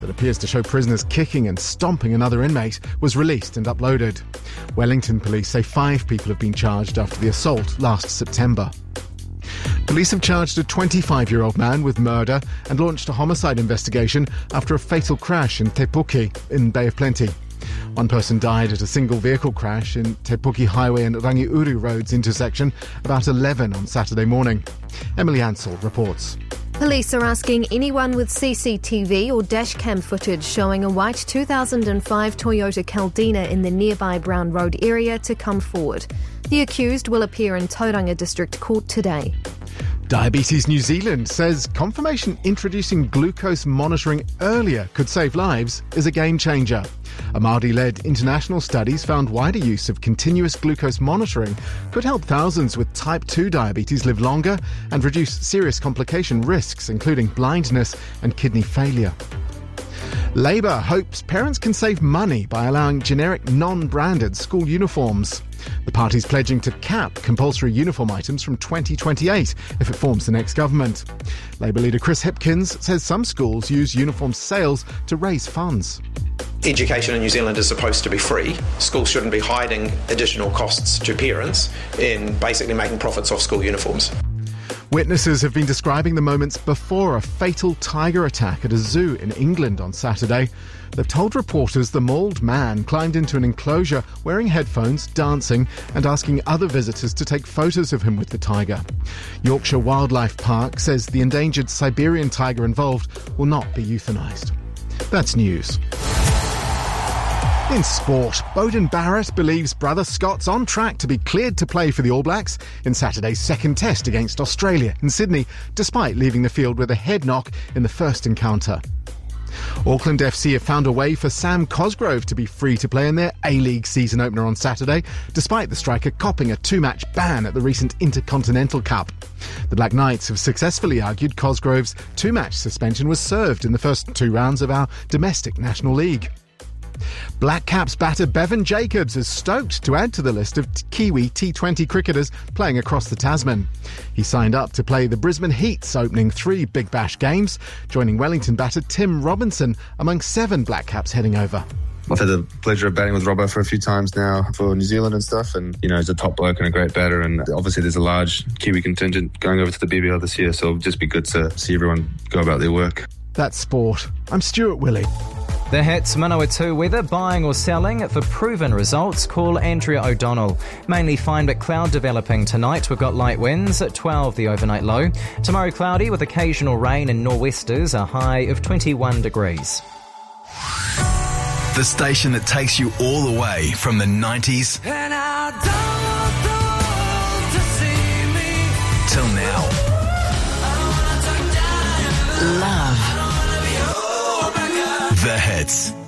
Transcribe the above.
that appears to show prisoners kicking and stomping another inmate was released and uploaded. Wellington police say 5 people have been charged after the assault last September. Police have charged a 25-year-old man with murder and launched a homicide investigation after a fatal crash in Te Puke in Bay of Plenty. One person died at a single vehicle crash in Te Puke Highway and Rangiuru Roads intersection about 11 on Saturday morning. Emily Ansell reports. Police are asking anyone with CCTV or dashcam footage showing a white 2005 Toyota Caldina in the nearby Brown Road area to come forward. The accused will appear in Tauranga District Court today. Diabetes New Zealand says confirmation introducing glucose monitoring earlier could save lives is a game changer. A Māori-led international studies found wider use of continuous glucose monitoring could help thousands with type 2 diabetes live longer and reduce serious complication risks, including blindness and kidney failure. Labour hopes parents can save money by allowing generic non-branded school uniforms. The party's pledging to cap compulsory uniform items from 2028 if it forms the next government. Labour leader Chris Hipkins says some schools use uniform sales to raise funds. Education in New Zealand is supposed to be free. Schools shouldn't be hiding additional costs to parents in basically making profits off school uniforms. Witnesses have been describing the moments before a fatal tiger attack at a zoo in England on Saturday. They've told reporters the mauled man climbed into an enclosure wearing headphones, dancing and asking other visitors to take photos of him with the tiger. Yorkshire Wildlife Park says the endangered Siberian tiger involved will not be euthanised. That's news. In sport, Beauden Barrett believes brother Scott's on track to be cleared to play for the All Blacks in Saturday's second test against Australia in Sydney, despite leaving the field with a head knock in the first encounter. Auckland FC have found a way for Sam Cosgrove to be free to play in their A-League season opener on Saturday, despite the striker copping a 2-match ban at the recent Intercontinental Cup. The Black Knights have successfully argued Cosgrove's 2-match suspension was served in the first 2 rounds of our domestic National League. Black Caps batter Bevan Jacobs is stoked to add to the list of Kiwi T20 cricketers playing across the Tasman. He signed up to play the Brisbane Heat's opening 3 Big Bash games, joining Wellington batter Tim Robinson among 7 Black Caps heading over. I've had the pleasure of batting with Robbo for a few times now for New Zealand and stuff, and he's a top bloke and a great batter, and obviously there's a large Kiwi contingent going over to the BBL this year, so it'll just be good to see everyone go about their work. That's sport. I'm Stuart Willey. The Hits Manawatu weather, buying or selling. For proven results, call Andrea O'Donnell. Mainly fine but cloud developing tonight. We've got light winds at 12, the overnight low. Tomorrow cloudy with occasional rain and nor'westers, a high of 21 degrees. The station that takes you all the way from the 90s And I don't want to see me till now. Love. The Hits.